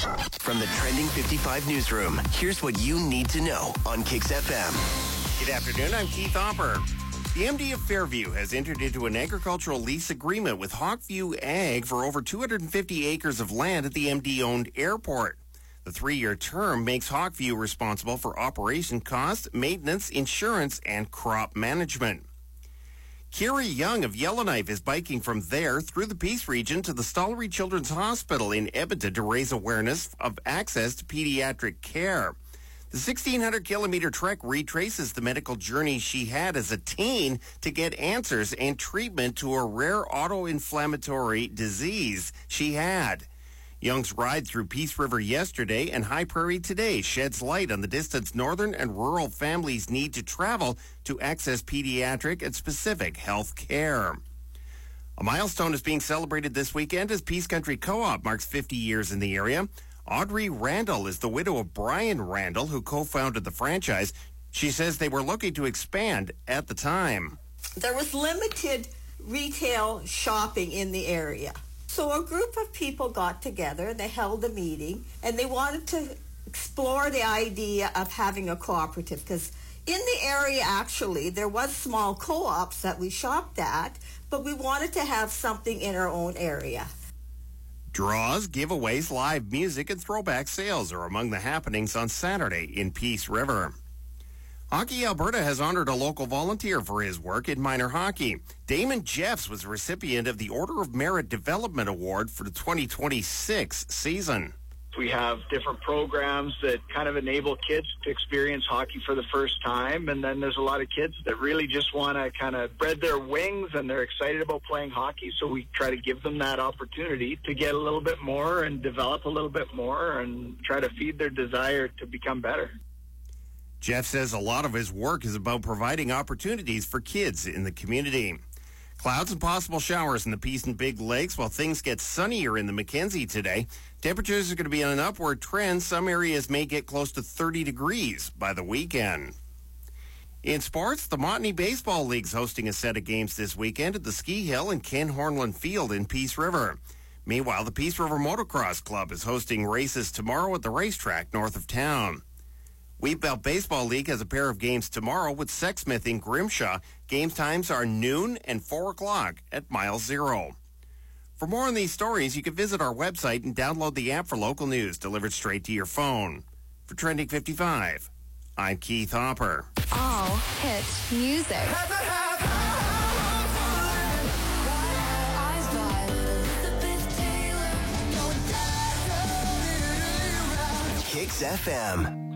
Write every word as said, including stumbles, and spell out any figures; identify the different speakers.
Speaker 1: From the Trending fifty-five newsroom, here's what you need to know on Kix F M.
Speaker 2: Good afternoon, I'm Keith Hopper. The M D of Fairview has entered into an agricultural lease agreement with Hawkview Ag for over two hundred fifty acres of land at the M D-owned airport. The three-year term makes Hawkview responsible for operation costs, maintenance, insurance, and crop management. Carrie Young of Yellowknife is biking from there through the Peace region to the Stollery Children's Hospital in Edmonton to raise awareness of access to pediatric care. The sixteen hundred kilometer trek retraces the medical journey she had as a teen to get answers and treatment to a rare autoinflammatory disease she had. Young's ride through Peace River yesterday and High Prairie today sheds light on the distance northern and rural families need to travel to access pediatric and specific health care. A milestone is being celebrated this weekend as Peace Country Co-op marks fifty years in the area. Audrey Randall is the widow of Brian Randall, who co-founded the franchise. She says they were looking to expand at the time.
Speaker 3: There was limited retail shopping in the area. So a group of people got together, they held a meeting, and they wanted to explore the idea of having a cooperative, because in the area, actually, there was small co-ops that we shopped at, but we wanted to have something in our own area.
Speaker 2: Draws, giveaways, live music, and throwback sales are among the happenings on Saturday in Peace River. Hockey Alberta has honored a local volunteer for his work in minor hockey. Damon Jeffs was a recipient of the Order of Merit Development Award for the twenty twenty-six season.
Speaker 4: We have different programs that kind of enable kids to experience hockey for the first time, and then there's a lot of kids that really just want to kind of spread their wings and they're excited about playing hockey, so we try to give them that opportunity to get a little bit more and develop a little bit more and try to feed their desire to become better.
Speaker 2: Jeff says a lot of his work is about providing opportunities for kids in the community. Clouds and possible showers in the Peace and Big Lakes while things get sunnier in the Mackenzie today. Temperatures are going to be on an upward trend. Some areas may get close to thirty degrees by the weekend. In sports, the Montney Baseball League's hosting a set of games this weekend at the Ski Hill and Ken Hornland Field in Peace River. Meanwhile, the Peace River Motocross Club is hosting races tomorrow at the racetrack north of town. Wheatbelt Baseball League has a pair of games tomorrow with Sexsmith in Grimshaw. Game times are noon and four o'clock at Mile Zero. For more on these stories, you can visit our website and download the app for local news delivered straight to your phone. For Trending fifty-five, I'm Keith Hopper.
Speaker 5: All hit music.
Speaker 1: Kix F M.